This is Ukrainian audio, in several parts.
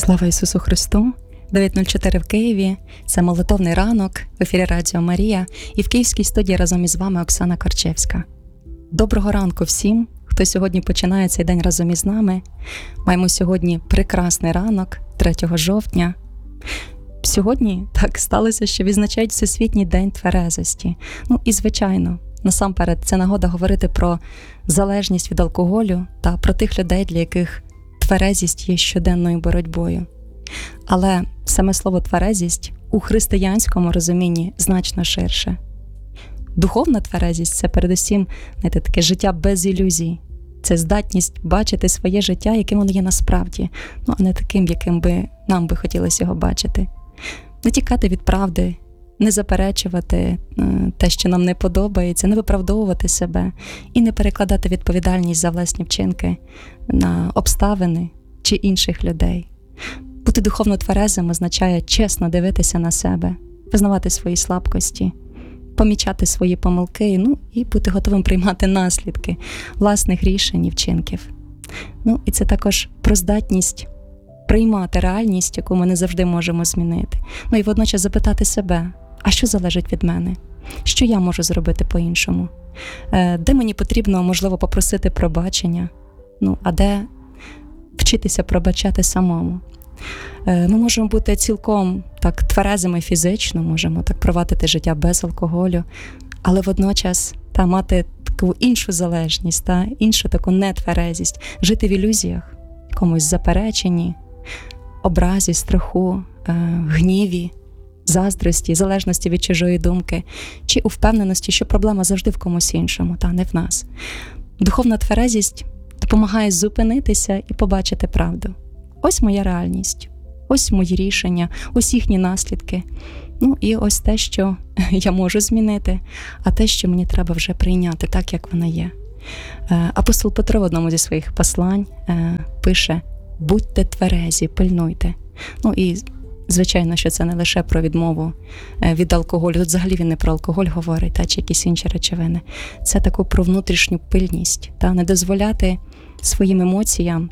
Слава Ісусу Христу! 9:04 в Києві. Це молитовний ранок в ефірі Радіо Марія. І в київській студії разом із вами Оксана Корчевська. Доброго ранку всім, хто сьогодні починає цей день разом із нами. Маємо сьогодні прекрасний ранок, 3 жовтня. Сьогодні так сталося, що відзначають Всесвітній день тверезості. І, звичайно, насамперед, це нагода говорити про залежність від алкоголю та про тих людей, для яких тверезість є щоденною боротьбою. Але саме слово «тверезість» у християнському розумінні значно ширше. Духовна тверезість – це передусім, таке життя без ілюзій. Це здатність бачити своє життя, яким воно є насправді, а не таким, яким нам би хотілося його бачити. Не тікати від правди, не заперечувати те, що нам не подобається, не виправдовувати себе і не перекладати відповідальність за власні вчинки на обставини чи інших людей. Бути духовно тверезим означає чесно дивитися на себе, визнавати свої слабкості, помічати свої помилки, і бути готовим приймати наслідки власних рішень і вчинків. І це також про здатність приймати реальність, яку ми не завжди можемо змінити. І водночас запитати себе, а що залежить від мене? Що я можу зробити по-іншому? Де мені потрібно, можливо, попросити пробачення? А де вчитися пробачати самому? Ми можемо бути цілком так тверезими фізично, можемо так провадити життя без алкоголю, але водночас мати таку іншу залежність, іншу таку нетверезість, жити в ілюзіях, якомусь запереченні, образі, страху, гніві, заздрості, залежності від чужої думки, чи у впевненості, що проблема завжди в комусь іншому, не в нас. Духовна тверезість допомагає зупинитися і побачити правду. Ось моя реальність, ось мої рішення, ось їхні наслідки. І ось те, що я можу змінити, а те, що мені треба вже прийняти так, як воно є. Апостол Петро в одному зі своїх послань пише: «Будьте тверезі, пильнуйте». І звичайно, що це не лише про відмову від алкоголю. Тут взагалі він не про алкоголь говорить, чи якісь інші речовини. Це таку про внутрішню пильність, не дозволяти своїм емоціям,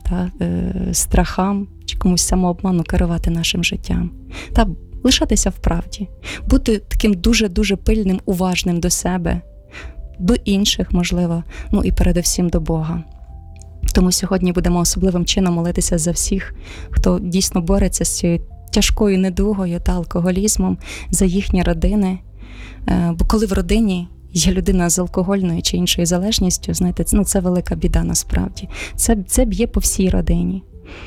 страхам чи комусь самообману керувати нашим життям. Лишатися в правді. Бути таким дуже-дуже пильним, уважним до себе, до інших, можливо, і передусім до Бога. Тому сьогодні будемо особливим чином молитися за всіх, хто дійсно бореться з цією тяжкою недугою та алкоголізмом, за їхні родини. Бо коли в родині є людина з алкогольною чи іншою залежністю, це велика біда насправді. Це б'є по всій родині.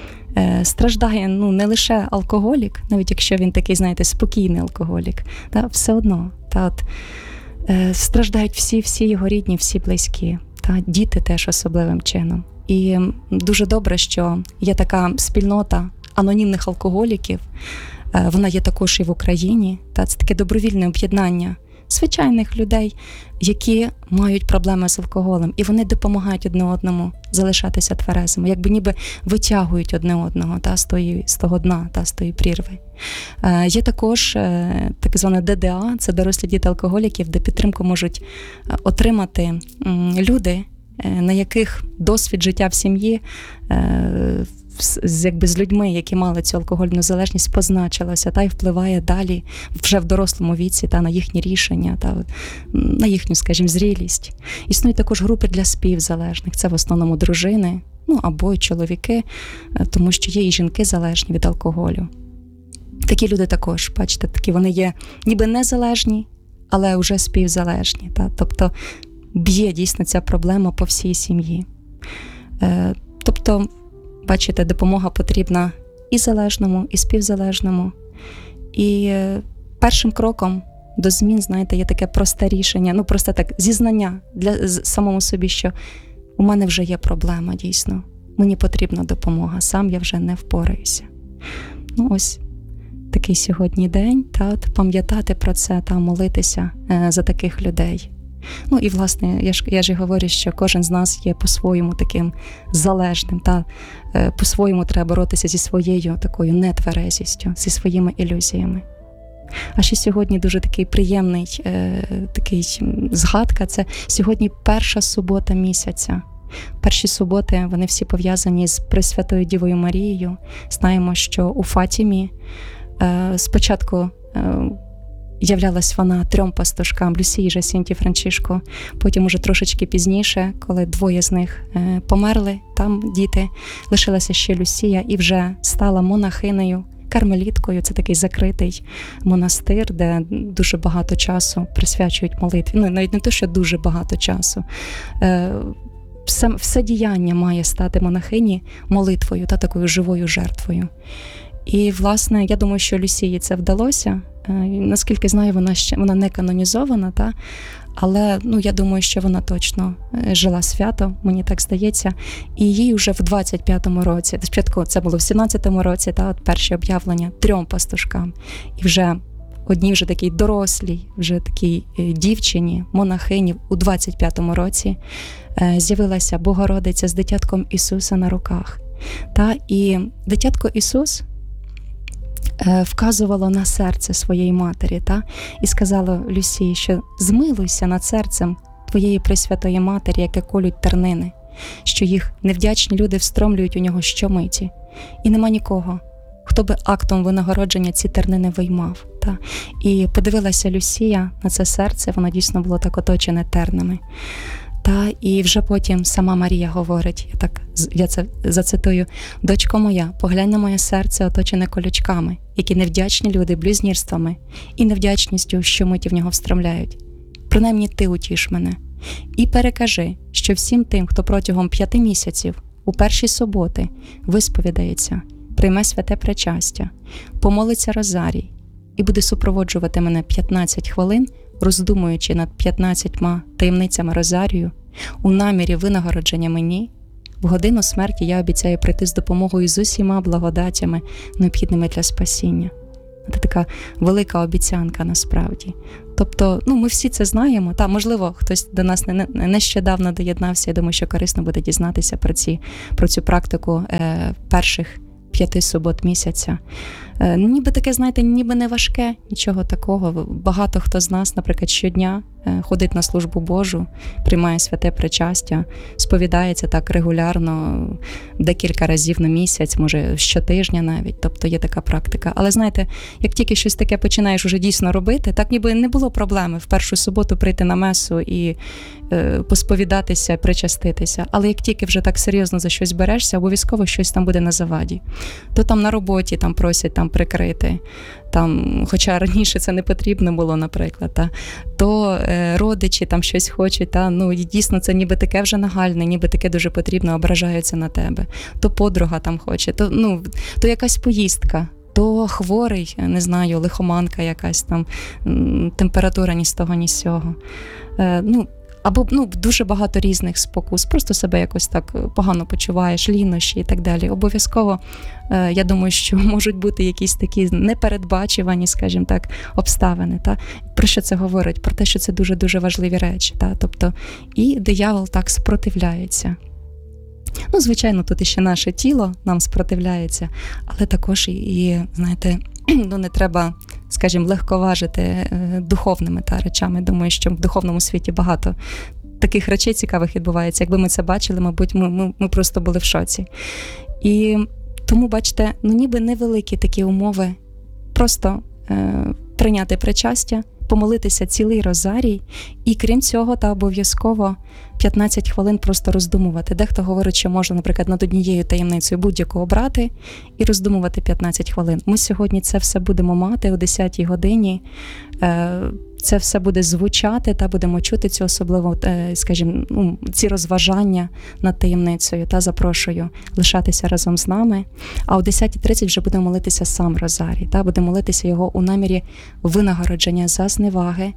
Страждає не лише алкоголік, навіть якщо він такий, спокійний алкоголік, все одно. Страждають всі його рідні, всі близькі, діти теж особливим чином. І дуже добре, що є така спільнота анонімних алкоголіків, вона є також і в Україні. Це таке добровільне об'єднання звичайних людей, які мають проблеми з алкоголем, і вони допомагають одне одному залишатися тверезими, ніби витягують одне одного з того дна, з тої прірви. Є також так зване ДДА, це дорослі діти алкоголіків, де підтримку можуть отримати люди, на яких досвід життя в сім'ї з людьми, які мали цю алкогольну залежність, позначилася і впливає далі вже в дорослому віці на їхні рішення, на їхню, зрілість. Існують також групи для співзалежних. Це в основному дружини, або й чоловіки, тому що є і жінки залежні від алкоголю. Такі люди також, бачите, вони є ніби незалежні, але вже співзалежні. Тобто б'є дійсно ця проблема по всій сім'ї. Тобто, бачите, допомога потрібна і залежному, і співзалежному. І першим кроком до змін, є таке просте рішення, просто так, зізнання для самому собі, що у мене вже є проблема, дійсно. Мені потрібна допомога, сам я вже не впораюся. Ось такий сьогодні день, пам'ятати про це та молитися за таких людей. І, власне, я ж і говорю, що кожен з нас є по-своєму таким залежним, по-своєму треба боротися зі своєю такою нетверезістю, зі своїми ілюзіями. А ще сьогодні дуже такий приємний згадка, це сьогодні перша субота місяця. Перші суботи, вони всі пов'язані з Пресвятою Дівою Марією. Знаємо, що у Фатімі спочатку являлась вона 3 пастушкам, Люсії, Жасінті, Франчишко. Потім уже трошечки пізніше, коли 2 з них померли, там діти, лишилася ще Люсія і вже стала монахинею, кармеліткою. Це такий закритий монастир, де дуже багато часу присвячують молитві. Ну, навіть не те, що дуже багато часу. Все діяння має стати монахині молитвою та такою живою жертвою. І, власне, я думаю, що Люсії це вдалося. Наскільки знаю, вона не канонізована, але я думаю, що вона точно жила свято, мені так здається. І їй вже в 25-му році, спочатку це було в 17-му році, перші об'явлення 3 пастушкам. І вже одній вже такій дорослій, вже такій дівчині, монахині у 25-му році з'явилася Богородиця з дитятком Ісуса на руках. І дитятко Ісус вказувало на серце своєї матері, і сказало Люсії, що змилуйся над серцем твоєї Пресвятої Матері, яке колють тернини, що їх невдячні люди встромлюють у нього щомиті. І нема нікого, хто би актом винагородження ці тернини виймав. І подивилася Люсія на це серце, воно дійсно було так оточене тернами. І вже потім сама Марія говорить, я це зацитую: «Дочко моя, поглянь на моє серце, оточене колючками, які невдячні люди блюзнірствами і невдячністю, що миті в нього встромляють. Принаймні ти утіш мене. І перекажи, що всім тим, хто протягом 5 місяців у перші суботи висповідається, прийме святе причастя, помолиться розарій і буде супроводжувати мене 15 хвилин, роздумуючи над 15 таємницями розарію, у намірі винагородження мені, в годину смерті я обіцяю прийти з допомогою з усіма благодатями, необхідними для спасіння». Це така велика обіцянка насправді. Тобто, ми всі це знаємо. Можливо, хтось до нас нещодавно доєднався, я думаю, що корисно буде дізнатися про цю практику перших 5 субот місяця. Ніби таке, знаєте, ніби не важке, нічого такого. Багато хто з нас, наприклад, щодня ходить на службу Божу, приймає святе причастя, сповідається так регулярно, декілька разів на місяць, може щотижня навіть, тобто є така практика. Але знаєте, як тільки щось таке починаєш уже дійсно робити, так ніби не було проблеми в першу суботу прийти на месу і посповідатися, причаститися. Але як тільки вже так серйозно за щось берешся, обов'язково щось там буде на заваді. То там на роботі просять прикрити, хоча раніше це не потрібно було, наприклад, то родичі щось хочуть, і дійсно це ніби таке вже нагальне, ніби таке дуже потрібно, ображаються на тебе, то подруга хоче, то якась поїздка, то хворий, не знаю, лихоманка якась температура ні з того, ні з сього. Або дуже багато різних спокус, просто себе якось так погано почуваєш, лінощі і так далі. Обов'язково, я думаю, що можуть бути якісь такі непередбачувані, скажімо так, обставини. Про що це говорить? Про те, що це дуже-дуже важливі речі. Тобто, і диявол так спротивляється. Звичайно, тут іще наше тіло нам спротивляється, але також і знаєте, не треба, скажімо, легковажити духовними речами. Думаю, що в духовному світі багато таких речей цікавих відбувається. Якби ми це бачили, мабуть, ми просто були в шоці. І тому, бачите, ніби невеликі такі умови. Просто прийняти причастя, помолитися цілий розарій і, крім цього, обов'язково 15 хвилин просто роздумувати. Дехто говорить, що можна, наприклад, над однією таємницею будь-яку обрати і роздумувати 15 хвилин. Ми сьогодні це все будемо мати о 10-й годині. Це все буде звучати, будемо чути цю особливо, скажімо, ці розважання над таємницею. Запрошую лишатися разом з нами. А о 10:30 вже будемо молитися сам розарій. Будемо молитися його у намірі винагородження за зневаги,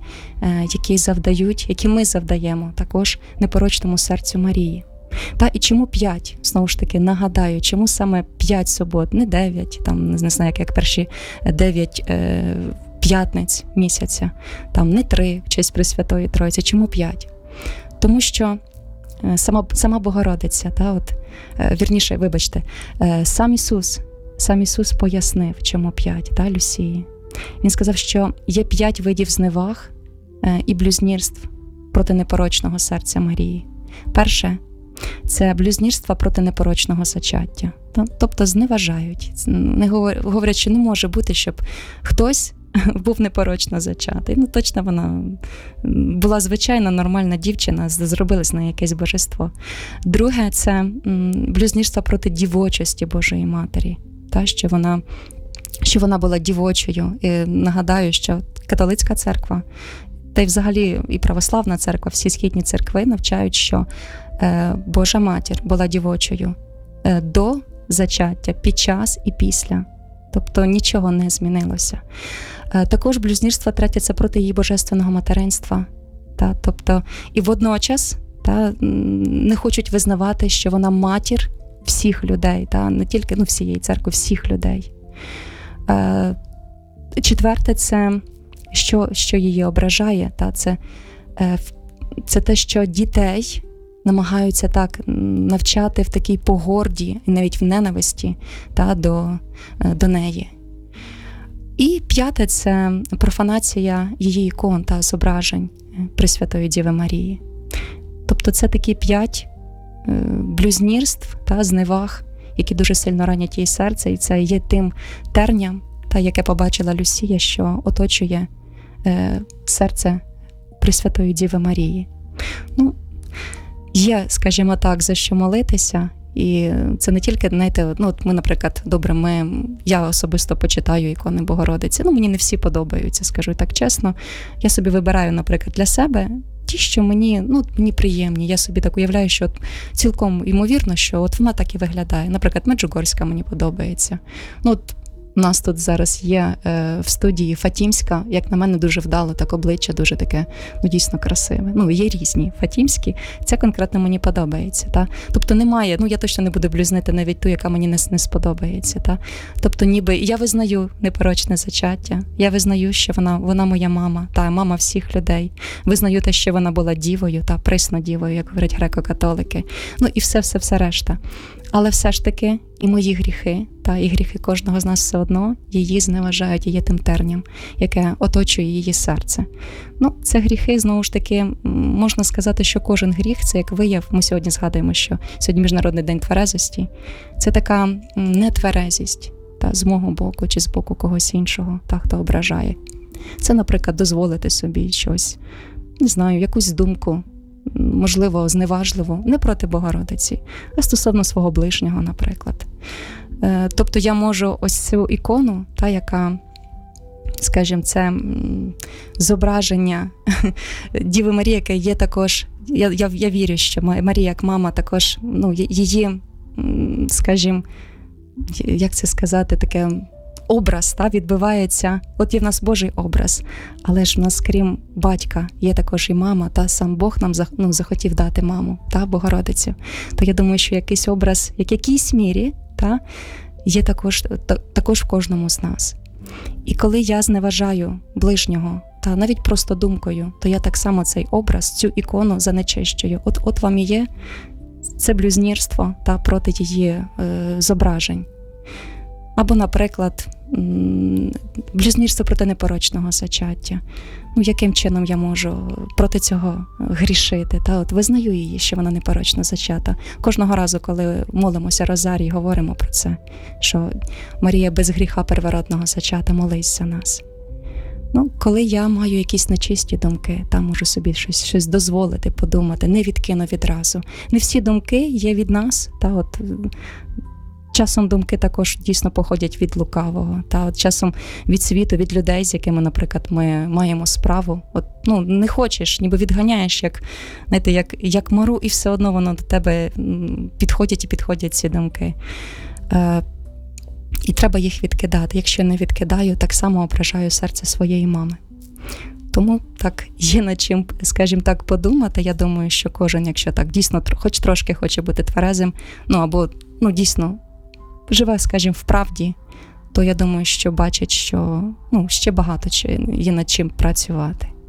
які ми завдаємо також непорочному серцю Марії. І чому 5? Знову ж таки, нагадаю, чому саме 5 субот, не 9, не знаю, як перші 9 п'ятниць місяця, не 3 в честь Пресвятої Тройці. Чому 5? Тому що сама Богородиця, вірніше, вибачте, сам Ісус пояснив, чому 5, Люсії. Він сказав, що є 5 видів зневаг і блюзнірств проти непорочного серця Марії. Перше це блюзнірство проти непорочного зачаття. Тобто зневажають, говорять, що не може бути, щоб хтось був непорочно зачатий. Точно вона була звичайна, нормальна дівчина, зробили з неї якесь божество. Друге – це блюзнірство проти дівочості Божої Матері, що вона була дівочою. І нагадаю, що католицька церква, та й взагалі і православна церква, всі східні церкви навчають, що Божа Матір була дівочою до зачаття, під час і після. Тобто нічого не змінилося. Також блюзнірство третє – це проти її божественного материнства. Тобто і водночас не хочуть визнавати, що вона матір всіх людей, не тільки всієї церкви, всіх людей. Четверте – це що її ображає, це те, що дітей намагаються так навчати в такій погорді, і навіть в ненависті до неї. І п'яте – це профанація її ікон та зображень Пресвятої Діви Марії. Тобто це такі 5 блюзнірств та зневаг, які дуже сильно ранять її серце, і це є тим терням, яке побачила Люсія, що оточує серце Пресвятої Діви Марії. Є, скажімо так, за що молитися, і це не тільки, знаєте, ми, наприклад, я особисто почитаю ікони Богородиці, мені не всі подобаються, скажу так чесно. Я собі вибираю, наприклад, для себе ті, що мені приємні. Я собі так уявляю, що цілком ймовірно, що вона так і виглядає. Наприклад, Меджугорська мені подобається. У нас тут зараз є в студії Фатімська, як на мене, дуже вдало, так обличчя дуже таке, дійсно красиве. Є різні Фатімські, ця конкретно мені подобається. Тобто немає, я точно не буду блюзнити навіть ту, яка мені не сподобається. Тобто ніби я визнаю непорочне зачаття, я визнаю, що вона моя мама, мама всіх людей. Визнаю те, що вона була дівою, приснодівою, як говорять греко-католики. І все решта. Але все ж таки і мої гріхи, і гріхи кожного з нас все одно її зневажають, її тим терням, яке оточує її серце. Це гріхи, знову ж таки, можна сказати, що кожен гріх – це як вияв. Ми сьогодні згадуємо, що сьогодні Міжнародний день тверезості. Це така нетверезість з мого боку чи з боку когось іншого, хто ображає. Це, наприклад, дозволити собі щось, не знаю, якусь думку, можливо, зневажливо, не проти Богородиці, а стосовно свого ближнього, наприклад. Тобто я можу ось цю ікону, яка, скажімо, це зображення Діви Марії, яке є також, я вірю, що Марія як мама також, її, скажімо, як це сказати, таке образ відбивається, є в нас Божий образ, але ж в нас, крім батька, є також і мама, сам Бог нам захотів дати маму, Богородицю. То я думаю, що якийсь образ, як якійсь мірі, є також в кожному з нас. І коли я зневажаю ближнього, навіть просто думкою, то я так само цей образ, цю ікону занечищую. От вам і є це блюзнірство проти її зображень. Або, наприклад, блюзнірство проти непорочного зачаття. Яким чином я можу проти цього грішити? Визнаю її, що вона непорочно зачата. Кожного разу, коли молимося розарій, говоримо про це, що Марія без гріха первородного зачата, молись за нас. Коли я маю якісь нечисті думки, можу собі щось дозволити, подумати, не відкину відразу. Не всі думки є від нас, часом думки також дійсно походять від лукавого, часом від світу, від людей, з якими, наприклад, ми маємо справу. Не хочеш, ніби відганяєш, як мару, і все одно воно до тебе підходять ці думки. І треба їх відкидати. Якщо не відкидаю, так само ображаю серце своєї мами. Тому так є над чим, скажімо так, подумати. Я думаю, що кожен, якщо так дійсно хоч трошки хоче бути тверезим, або дійсно живе, скажімо, в правді, то я думаю, що бачить, що ще багато є над чим працювати.